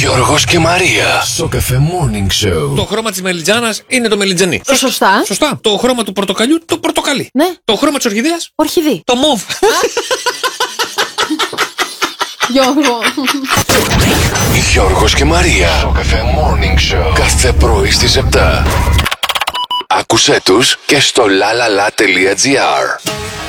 Γιώργος και Μαρία. Στο Cafe Morning Show. Το χρώμα της μελιτζάνας είναι το μελιτζανί. Σωστά. Σωστά. Το χρώμα του πορτοκαλιού, το πορτοκαλί. Ναι. Το χρώμα της ορχιδέας, Ορχιδί. το μοβ. Γιώργο. Γιώργος και Μαρία. Στο Cafe Morning Show. Κάθε πρωί στις 7. Άκουσέ τους και στο lalala.gr.